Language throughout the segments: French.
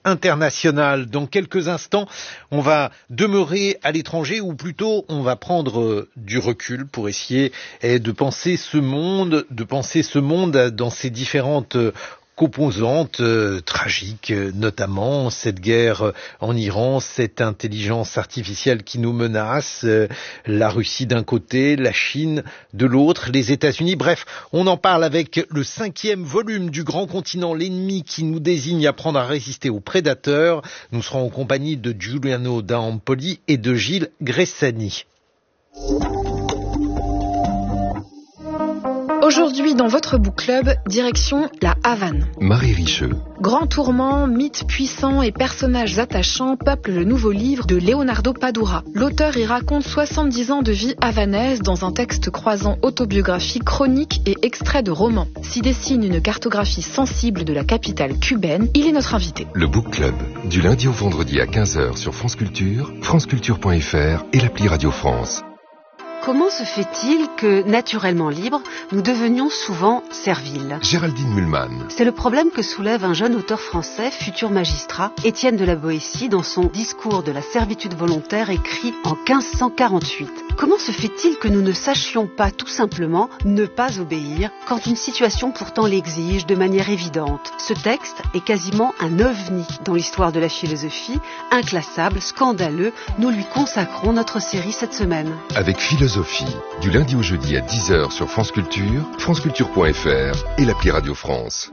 internationales. Dans quelques instants, on va demeurer à l'étranger, ou plutôt on va prendre du recul pour essayer de penser ce monde dans ses différentes composantes tragiques, notamment cette guerre en Iran, cette intelligence artificielle qui nous menace, la Russie d'un côté, la Chine de l'autre, les États-Unis. Bref, on en parle avec le 5e volume du Grand Continent, l'ennemi qui nous désigne, apprendre à résister aux prédateurs. Nous serons en compagnie de Giuliano da Empoli et de Gilles Gressani. Aujourd'hui, dans votre book club, direction la Havane. Marie Richeux. Grands tourments, mythes puissants et personnages attachants peuplent le nouveau livre de Leonardo Padura. L'auteur y raconte 70 ans de vie havanaise dans un texte croisant autobiographie, chronique et extrait de romans. S'y dessine une cartographie sensible de la capitale cubaine. Il est notre invité. Le book club, du lundi au vendredi à 15h sur France Culture, franceculture.fr et l'appli Radio France. Comment se fait-il que, naturellement libres, nous devenions souvent serviles ? Géraldine Mühlmann. C'est le problème que soulève un jeune auteur français, futur magistrat, Étienne de la Boétie, dans son discours de la servitude volontaire écrit en 1548. Comment se fait-il que nous ne sachions pas tout simplement ne pas obéir quand une situation pourtant l'exige de manière évidente ? Ce texte est quasiment un ovni dans l'histoire de la philosophie, inclassable, scandaleux. Nous lui consacrons notre série cette semaine. Avec Philosophie, du lundi au jeudi à 10h sur France Culture, franceculture.fr et l'appli Radio France.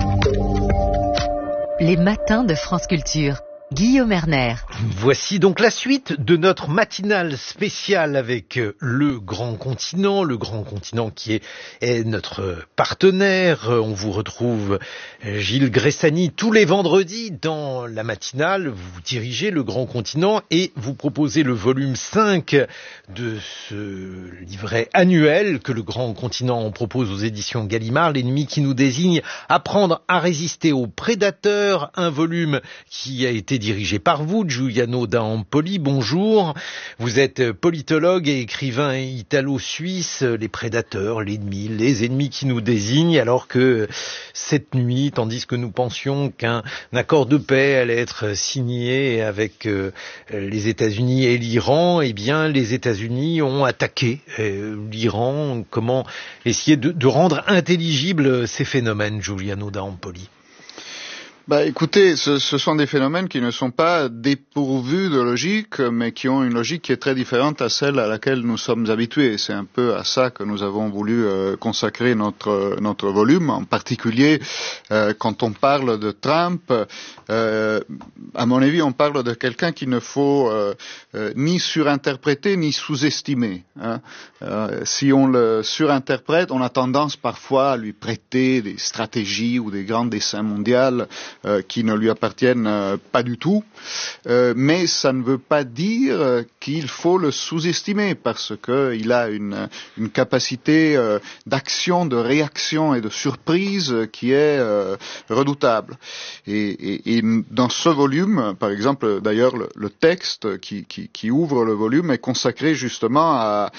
Les matins de France Culture. Guillaume Erner. Voici donc la suite de notre matinale spéciale avec le Grand Continent qui est notre partenaire. On vous retrouve Gilles Gressani tous les vendredis dans la matinale. Vous dirigez le Grand Continent et vous proposez le volume 5 de ce livret annuel que le Grand Continent en propose aux éditions Gallimard, l'ennemi qui nous désigne, apprendre à résister aux prédateurs, un volume qui a été dirigé par vous, Giuliano da Empoli. Bonjour. Vous êtes politologue et écrivain italo-suisse. Les prédateurs, l'ennemi, les ennemis qui nous désignent, alors que cette nuit, tandis que nous pensions qu'un accord de paix allait être signé avec les États-Unis et l'Iran, eh bien, les États-Unis ont attaqué l'Iran. Comment essayer de rendre intelligibles ces phénomènes, Giuliano da Empoli ? Écoutez, ce sont des phénomènes qui ne sont pas dépourvus de logique, mais qui ont une logique qui est très différente à celle à laquelle nous sommes habitués. C'est un peu à ça que nous avons voulu consacrer notre volume, en particulier quand on parle de Trump. À mon avis, on parle de quelqu'un qu'il ne faut ni surinterpréter ni sous-estimer. Si on le surinterprète, on a tendance parfois à lui prêter des stratégies ou des grands desseins mondiaux qui ne lui appartiennent pas du tout, mais ça ne veut pas dire qu'il faut le sous-estimer, parce qu'il a une capacité d'action, de réaction et de surprise qui est redoutable. Et dans ce volume, par exemple, d'ailleurs, le texte qui ouvre le volume est consacré justement à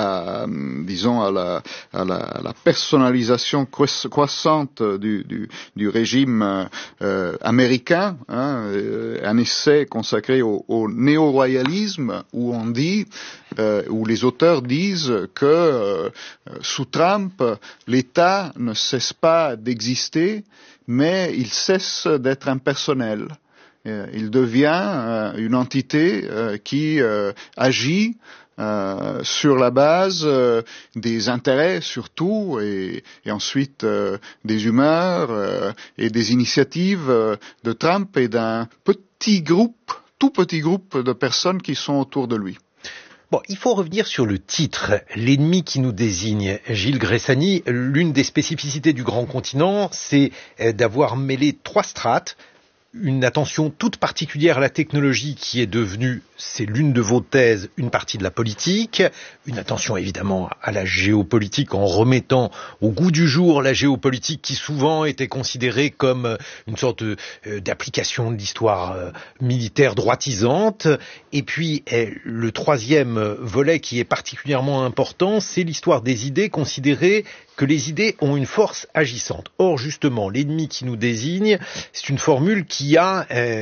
la personnalisation croissante du régime américain, un essai consacré au néo-royalisme où on dit, où les auteurs disent que sous Trump, l'État ne cesse pas d'exister, mais il cesse d'être impersonnel. Il devient une entité qui agit sur la base des intérêts surtout et ensuite des humeurs et des initiatives de Trump et d'un tout petit groupe de personnes qui sont autour de lui. Bon, il faut revenir sur le titre, l'ennemi qui nous désigne. Gilles Gressani, l'une des spécificités du Grand Continent, c'est d'avoir mêlé 3 strates. Une attention toute particulière à la technologie qui est devenue, c'est l'une de vos thèses, une partie de la politique. Une attention évidemment à la géopolitique en remettant au goût du jour la géopolitique qui souvent était considérée comme une sorte d'application de l'histoire militaire droitisante. Et puis le 3e volet qui est particulièrement important, c'est l'histoire des idées, considérées que les idées ont une force agissante. Or, justement, l'ennemi qui nous désigne, c'est une formule qui a